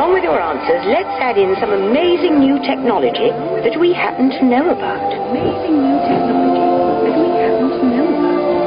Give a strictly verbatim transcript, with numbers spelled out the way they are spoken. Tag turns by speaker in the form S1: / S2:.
S1: along with your answers, let's add in some amazing new technology that we happen to know about. Amazing new technology.